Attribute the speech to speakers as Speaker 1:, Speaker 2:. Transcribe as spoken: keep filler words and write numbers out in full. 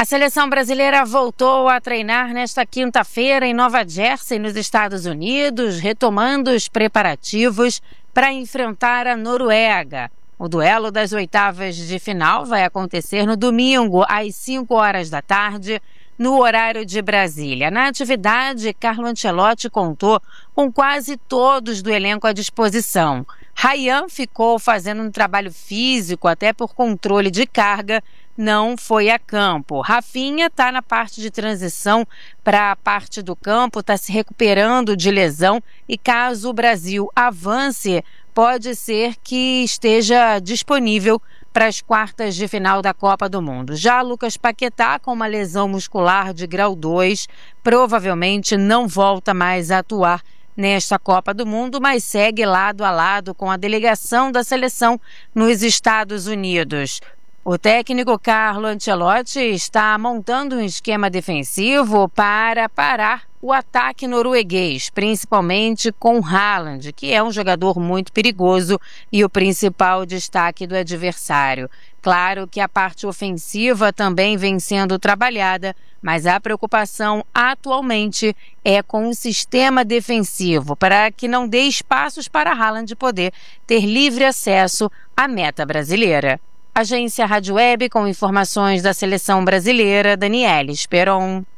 Speaker 1: A seleção brasileira voltou a treinar nesta quinta-feira em Nova Jersey, nos Estados Unidos, retomando os preparativos para enfrentar a Noruega. O duelo das oitavas de final vai acontecer no domingo, às cinco horas da tarde, no horário de Brasília. Na atividade, Carlo Ancelotti contou com quase todos do elenco à disposição. Ryan ficou fazendo um trabalho físico, até por controle de carga, não foi a campo. Rafinha está na parte de transição para a parte do campo, está se recuperando de lesão e caso o Brasil avance, pode ser que esteja disponível para as quartas de final da Copa do Mundo. Já Lucas Paquetá, com uma lesão muscular de grau dois, provavelmente não volta mais a atuar nesta Copa do Mundo, mas segue lado a lado com a delegação da seleção nos Estados Unidos. O técnico Carlo Ancelotti está montando um esquema defensivo para parar o ataque norueguês, principalmente com Haaland, que é um jogador muito perigoso e o principal destaque do adversário. Claro que a parte ofensiva também vem sendo trabalhada, mas a preocupação atualmente é com o sistema defensivo, para que não dê espaços para Haaland poder ter livre acesso à meta brasileira. Agência Rádio Web com informações da seleção brasileira, Daniela Esperon.